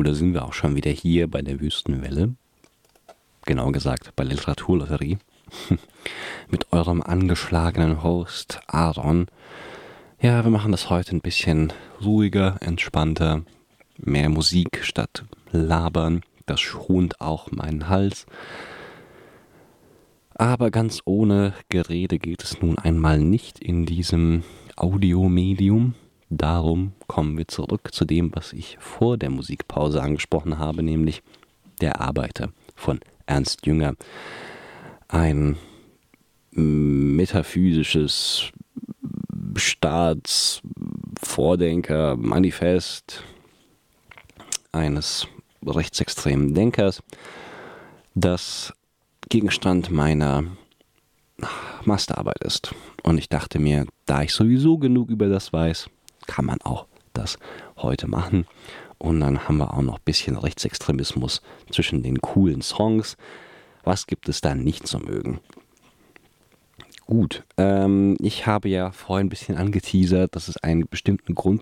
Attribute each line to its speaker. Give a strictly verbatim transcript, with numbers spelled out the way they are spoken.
Speaker 1: Oh, da sind wir auch schon wieder hier bei der Wüstenwelle. Genau gesagt, bei der Literaturlotterie. Mit eurem angeschlagenen Host Aaron. Ja, wir machen das heute ein bisschen ruhiger, entspannter. Mehr Musik statt Labern. Das schont auch meinen Hals. Aber ganz ohne Gerede geht es nun einmal nicht in diesem Audiomedium. Darum kommen wir zurück zu dem, was ich vor der Musikpause angesprochen habe, nämlich Der Arbeiter von Ernst Jünger. Ein metaphysisches Staatsvordenker, Manifest eines rechtsextremen Denkers, das Gegenstand meiner Masterarbeit ist. Und ich dachte mir, da ich sowieso genug über das weiß, kann man auch das heute machen. Und dann haben wir auch noch ein bisschen Rechtsextremismus zwischen den coolen Songs. Was gibt es da nicht zu mögen? Gut, ähm, ich habe ja vorhin ein bisschen angeteasert, dass es einen bestimmten Grund